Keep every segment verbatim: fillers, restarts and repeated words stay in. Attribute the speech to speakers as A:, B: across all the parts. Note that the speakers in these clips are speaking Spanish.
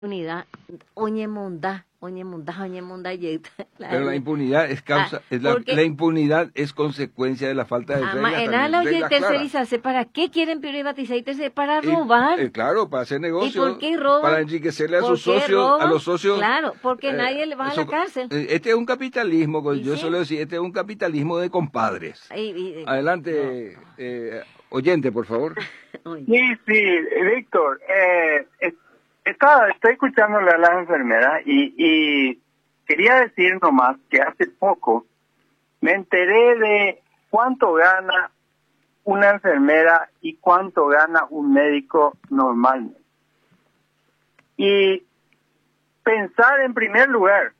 A: Unidad, oñemondá, oñemondá, oñemondá,
B: pero la impunidad es causa,
A: ah,
B: es la,
A: porque,
B: la impunidad es consecuencia de la falta de reglas.
A: En
B: También,
A: ala
B: reglas
A: tercerizarse, ¿para qué quieren privatizar y tercerizar? Para
B: y,
A: robar.
B: Eh, claro, para hacer negocio.
A: ¿Y por qué roban?
B: Para enriquecerle a
A: ¿Por
B: sus socios,
A: roban?
B: a los socios.
A: Claro, porque
B: eh,
A: nadie le va a
B: eso,
A: la cárcel.
B: Este es un capitalismo,
A: ¿Y
B: yo
A: sí?
B: suelo decir, este es un capitalismo de compadres.
A: Y, y,
B: Adelante,
A: no.
B: eh, oyente, por favor.
C: Sí, sí, Víctor, eh, está, estoy escuchándole a la enfermera y, y quería decir nomás que hace poco me enteré de cuánto gana una enfermera y cuánto gana un médico normalmente. Y pensar en primer lugar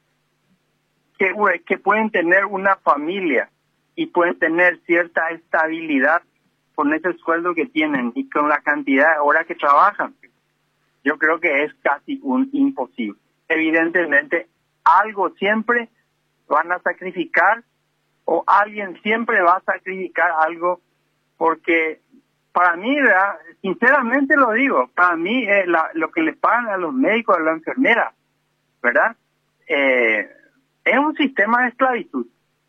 C: que, que pueden tener una familia y pueden tener cierta estabilidad con ese sueldo que tienen y con la cantidad de horas que trabajan. Yo creo que es casi un imposible. Evidentemente, algo siempre van a sacrificar o alguien siempre va a sacrificar algo porque para mí, ¿verdad? Sinceramente lo digo, para mí eh, la, lo que le pagan a los médicos, a la enfermera, ¿verdad? Eh, es un sistema de esclavitud.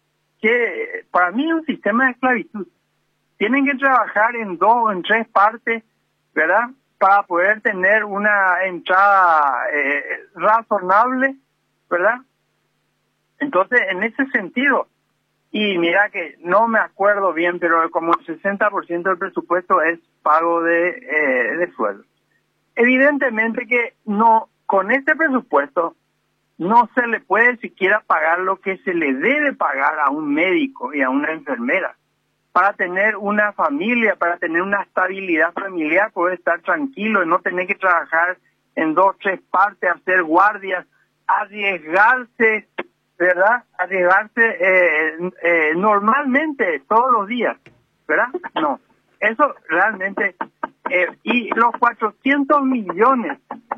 C: Que para mí es un sistema de esclavitud. Tienen que trabajar en dos o en tres partes, ¿verdad? Para poder tener una entrada eh, razonable, ¿verdad? Entonces, en ese sentido, y mira que no me acuerdo bien, pero como el sesenta por ciento del presupuesto es pago de, eh, de sueldo. Evidentemente que no, con este presupuesto no se le puede siquiera pagar lo que se le debe pagar a un médico y a una enfermera. Para tener una familia, para tener una estabilidad familiar, poder estar tranquilo y no tener que trabajar en dos, tres partes, hacer guardias, arriesgarse, ¿verdad? Arriesgarse eh, eh, normalmente, todos los días, ¿verdad? No, eso realmente, eh, y los cuatrocientos millones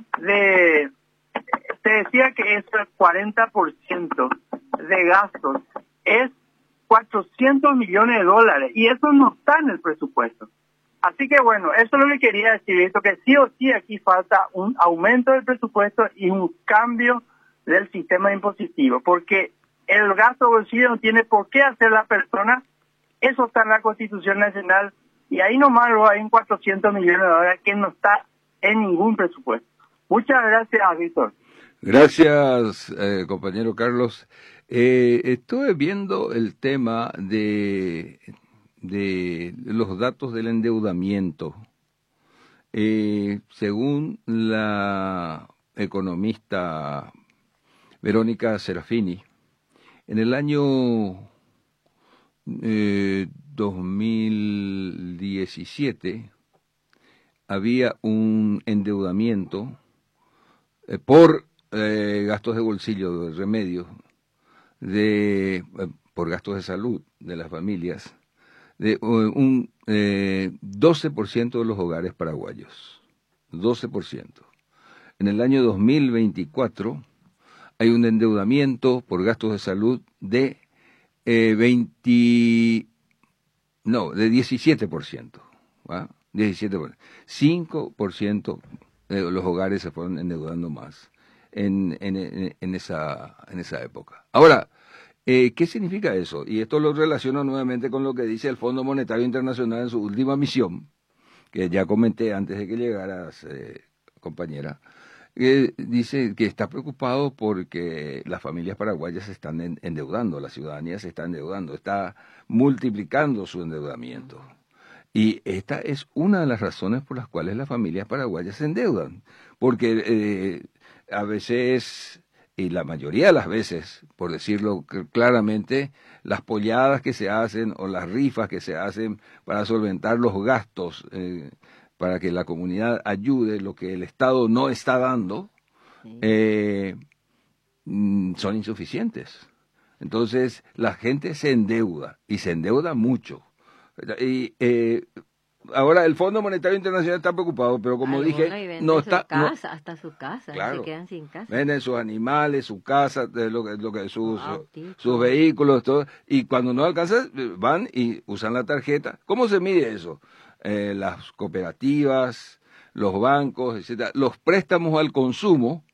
C: de, te decía que es el cuarenta por ciento de gastos, es cuatrocientos millones de dólares, y eso no está en el presupuesto. Así que bueno, eso es lo que quería decir, esto que sí o sí aquí falta un aumento del presupuesto y un cambio del sistema impositivo, porque el gasto bolsillo no tiene por qué hacer la persona, eso está en la Constitución Nacional, y ahí nomás lo hay en cuatrocientos millones de dólares que no está en ningún presupuesto. Muchas gracias, Víctor.
B: Gracias, eh, compañero Carlos. Eh, estuve viendo el tema de, de los datos del endeudamiento. Eh, según la economista Verónica Serafini, en el año eh, dos mil diecisiete había un endeudamiento eh, por eh, gastos de bolsillo, de remedios, de, eh, por gastos de salud de las familias, de uh, un eh, doce por ciento de los hogares paraguayos. doce por ciento. En el año dos mil veinticuatro hay un endeudamiento por gastos de salud de eh, veinte, no, de diecisiete por ciento. ¿va? diecisiete por ciento. cinco por ciento de los hogares se fueron endeudando más en, en, en, en, esa, en esa época. Ahora, eh, ¿qué significa eso? Y esto lo relaciono nuevamente con lo que dice el Fondo Monetario Internacional en su última misión, que ya comenté antes de que llegaras, eh, compañera, que dice que está preocupado porque las familias paraguayas se están en, endeudando, la ciudadanía se está endeudando, está multiplicando su endeudamiento. Y esta es una de las razones por las cuales las familias paraguayas se endeudan, porque eh, a veces, y la mayoría de las veces, por decirlo claramente, las polladas que se hacen o las rifas que se hacen para solventar los gastos, eh, para que la comunidad ayude lo que el Estado no está dando, eh, son insuficientes. Entonces la gente se endeuda, y se endeuda mucho. Y eh, ahora el Fondo Monetario Internacional está preocupado, pero como
A: Algunos
B: dije, no está...
A: Su casa, no, hasta su casa,
B: claro,
A: se quedan sin casa.
B: Venden sus animales, su casa, lo que, lo que, sus,
A: wow,
B: sus vehículos, todo, y cuando no alcanzan, van y usan la tarjeta. ¿Cómo se mide eso? Eh, las cooperativas, los bancos, etcétera, los préstamos al consumo